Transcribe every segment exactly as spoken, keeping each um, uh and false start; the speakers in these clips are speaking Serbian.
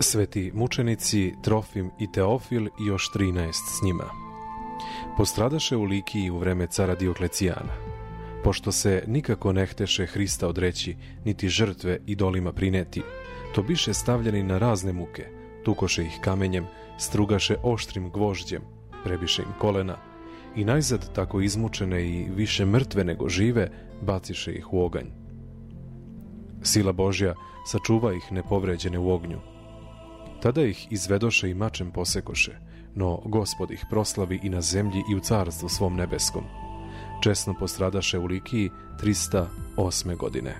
Sveti mučenici Trofim i Teofil i još trinaest s njima. Postradaše u Likiji u vreme cara Dioklecijana. Pošto se nikako ne hteše Hrista odreći, niti žrtve idolima prineti, to biše stavljeni na razne muke, tukoše ih kamenjem, strugaše oštrim gvožđem, prebiše im kolena i najzad tako izmučene i više mrtve nego žive, baciše ih u oganj. Sila Božja sačuva ih nepovređene u ognju. Tada ih izvedoše i mačem posekoše, no Gospod ih proslavi i na zemlji i u carstvu svom nebeskom. Česno postradaše u Likiji trista osme godine.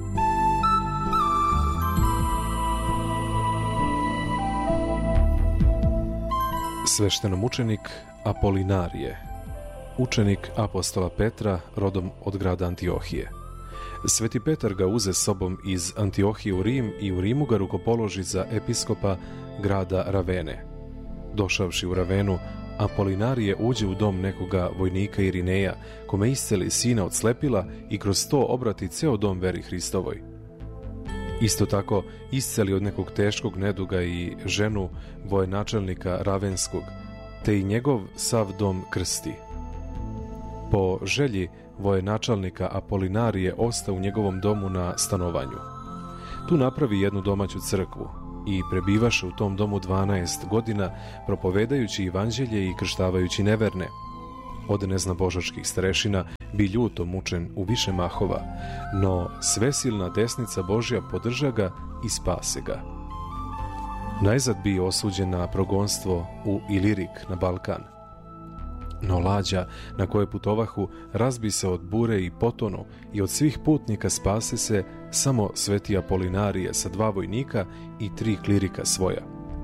Sveštenomučenik Apolinarije, učenik apostola Petra, rodom od grada Antiohije. Sveti Petar ga uze sobom iz Antiohije u Rim i u Rimu ga rukopoloži za episkopa grada Ravene. Došavši u Ravenu, Apolinarije uđe u dom nekoga vojnika Irineja, kome isceli sina od slepila i kroz to obrati ceo dom veri Hristovoj. Isto tako isceli od nekog teškog neduga i ženu vojenačelnika Ravenskog, te i njegov sav dom krsti. Po želji vojenačelnika Apolinarije osta u njegovom domu na stanovanju. Tu napravi jednu domaću crkvu i prebivaše u tom domu dvanaest godina, propovedajući evanđelje i krštavajući neverne. Od neznabožačkih starešina bi ljuto mučen u više mahova, no svesilna desnica Božja podrža ga i spase ga. Najzad bi osuđen na progonstvo u Ilirik na Balkan. No lađa na koje putovahu razbi se od bure i potonu i od svih putnika spase se samo sveti Apolinarije sa dva vojnika i tri klirika svoja.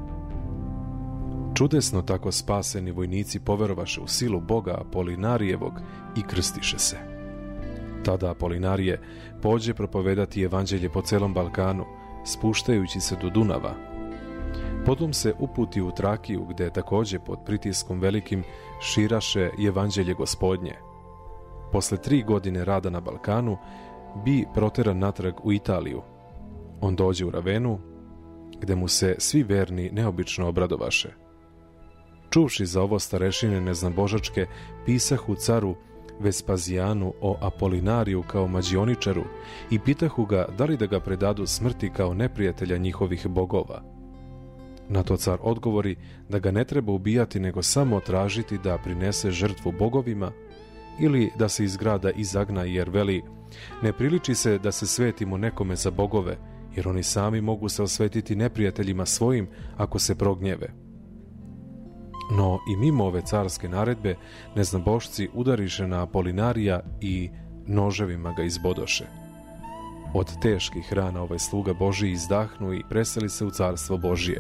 Čudesno tako spaseni vojnici poverovaše u silu Boga Apolinarijevog i krstiše se. Tada Apolinarije pođe propovedati evanđelje po celom Balkanu, spuštajući se do Dunava. Potom se uputi u Trakiju, gde takođe pod pritiskom velikim širaše evanđelje Gospodnje. Posle tri godine rada na Balkanu bi proteran natrag u Italiju. On dođe u Ravenu, gde mu se svi verni neobično obradovaše. Čuvši za ovo starešine neznabožačke, pisahu caru Vespazijanu o Apolinariju kao mađioničaru i pitahu ga da li da ga predadu smrti kao neprijatelja njihovih bogova. Na to car odgovori da ga ne treba ubijati, nego samo tražiti da prinese žrtvu bogovima ili da se iz grada izagna, jer veli: ne priliči se da se svetimo nekome za bogove, jer oni sami mogu se osvetiti neprijateljima svojim ako se prognjeve. No i mimo ove carske naredbe, neznabošci udariše na Apolinarija i noževima ga izbodoše. Od teških rana ovaj sluga Božiji izdahnu i preseli se u carstvo Božije.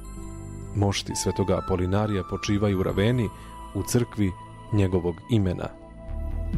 Mošti svetoga Apolinarija počivaju u Raveni, u crkvi njegovog imena.